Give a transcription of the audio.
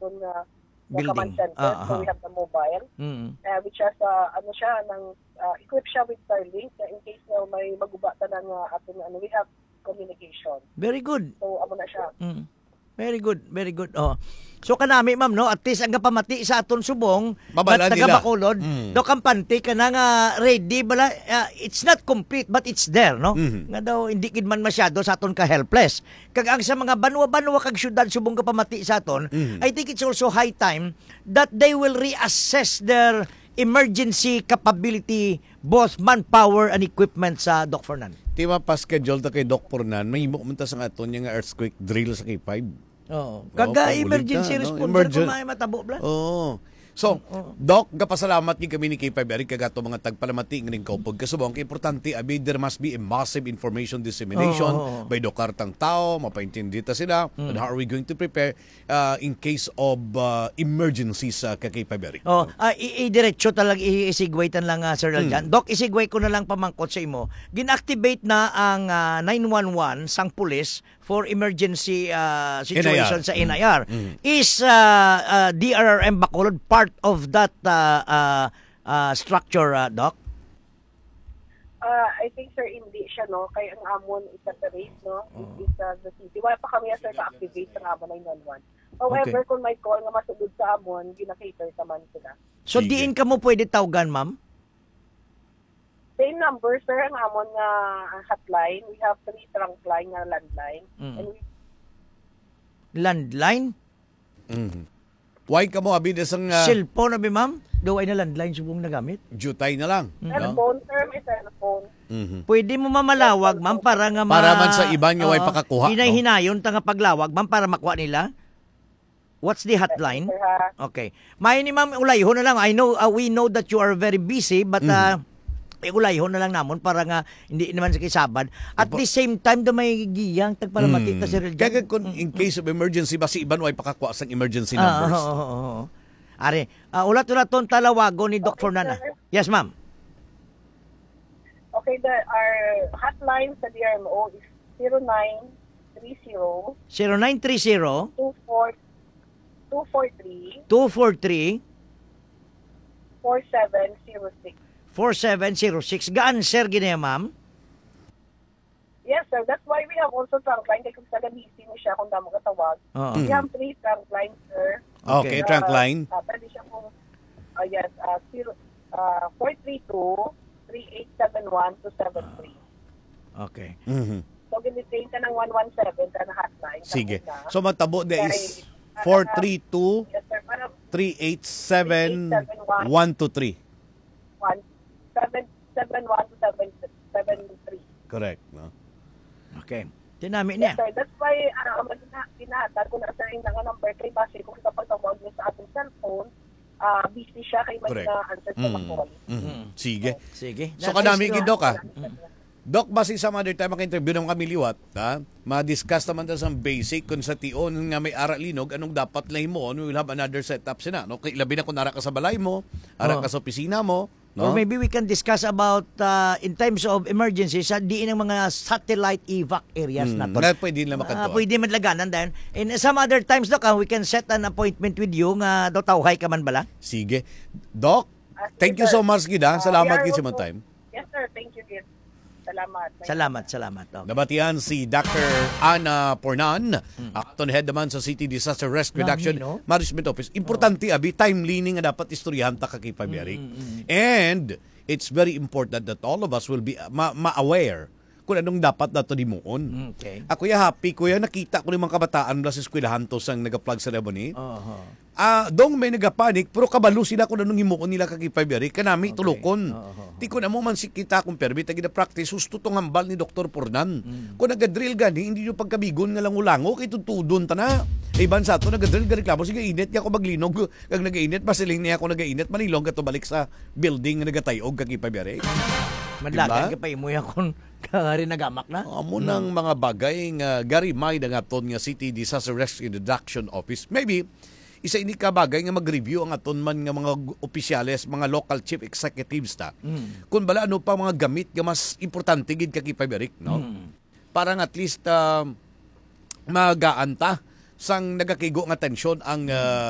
aton nga Building. command center. So we have the mobile, which has equipped siya with Starlink in case na may magubata na nga aton we have communication. Very good. So amo na siya. Very good, very good. Oh. So kanami ma'am no, at least ang pamati sa aton subong Mabala taga nila. Bacolod, do kampante kana nga ready bala it's not complete but it's there no. Nga daw hindi kid man masyado sa aton ka helpless. Kag ang sa mga banwa-banwa kag syudad subong ka pamati sa aton, I think it's also high time that they will reassess their emergency capability, both manpower and equipment sa Doc Fernan. Di ba pa-schedule ta kay Doc Pornan, may mumunta sa aton nga earthquake drill sa K5. Oo. Kaga emergency responder kung may matabo bla. Oo. So, Doc, kapasalamat ni kami ni K5 Eric kagato mga tagpalamati ng kaupog kasubong. Importante, abi, there must be a massive information dissemination by dokartang tao, mapaintindi ta sila, and how are we going to prepare in case of emergencies sa K5 Eric? Diretso talaga isigwaytan lang Sir Aljan. Doc, isigway ko na lang pamangkot sa imo. Ginactivate na ang 911 sang pulis for emergency situation sa NIR. Is DRRM Bacolod part of that structure, Doc? I think, sir, hindi siya, no? Kaya ang amon is separate, no? It is the city. Wala pa kami, sir, ka-activate sa amon 911. However, kung may call nga masugod sa amon, gina-cater naman sila. So, diin ka mo pwede tawagan, ma'am? Same number, sir, ang amon nga hotline. We have 3 trunk line nga landline. And Landline? Why ka mo, abi, desang cellphone, abi, ma'am? Do ay na landline subong nagamit? jutay na lang. Telephone, sir, may telephone. Pwede mo mamalawag, ma'am, para nga para man sa iban nga way pakakuha. Hinay-hinayon ta nga paglawag, ma'am, para makuha nila. What's the hotline? Okay. May ni ma'am ulayhon na lang. I know we know that you are very busy, but ulayhon na lang namon para nga hindi naman sa kisabad. At the same time do may giyang tagpalamati ta Sir Aljan. Kaya kung in case of emergency basi iban way pakakuha sang emergency numbers. Are, ulat-ulat ton talawagon ni Doc Fernanda. Yes, ma'am. Okay, our hotline sa DRMO is 0930 0930 243 243 4706. 4706. Gaan, sir, ginaya, ma'am? Yes, sir. That's why we have also trunk line. Kaya kung sa busy mo siya kung damo katawag. We have 3 trunk lines, sir. Okay, trunk line. Pwede siya kung, 432-3871-273. Okay. So, ginitrain ka ng 117 ka na hotline. Sige. So, matabo na is 432 387 123. 771-773. Correct, no? Okay. Tinami niya. Yes, sir. That's why, ginahatag ko na sa rin nga number kay Basi kung kapag tawag niya sa ating cellphone, busy siya kay may na-answer sa call. Sige. Sige. So, kadami gid Doc, Doc, basi sa mother time maka-interview ng kami liwat, ma-discuss naman ta sa basic kung sa tion nga may ara linog, anong dapat lang mo, we will have another setup sina. No? Labi na kung nara ka sa balay mo, ara ka sa opisina mo, no? Or maybe we can discuss about in times of emergency sa diin ng mga satellite evac areas na to. Pwede nila makadto. Pwede madlaganan din. And some other times, Doc, we can set an appointment with you nga daw tawhay ka man bala. Sige. Doc, thank you so much, Gida. Salamat gid sa time. Yes, sir. Thank you, Gid. Salamat. Okay. Nabatian si Dr. Ana Pornan, aton head naman sa City Disaster Risk Reduction Management Office. Importante abi timely nga dapat istoryahan ta kay Pabiyari. And it's very important that all of us will be ma-aware kung anong dapat nato dimuon. Okay. Ako happy kuya nakita ko ni mga kabataan mula sa eskwelahan to sang naga-flag ceremony. Dong may nagapanik pero kabalo sila kung anong himuon nila kay Pabiyari kanami tulukon. Ti ko na mo man si kita kung permit na practice husto tong hambal ni Dr. Pornan. Kung nagadrill gani hindi nyo pagkabigon nga langulango kay tutudon ta na. Iban sa to nagadrill ga reklamo sige init niya ako maglinog kag nagainit pasiling niya ako nagainit manilong kato balik sa building nga nagatayog kay Pabiyari. Madlagan ka pa imuya kung rin nagamak na. Amo ng mga bagay nga garimay na aton nga City Disaster Risk Reduction Office. Maybe isa ini ka bagay nga mag-review ang aton man nga mga opisyales, mga local chief executives ta. Kung bala ano pa mga gamit nga mas importante gid kay Pabiyari, no? Parang at least magaan ta sang nagakigo nga tensyon ang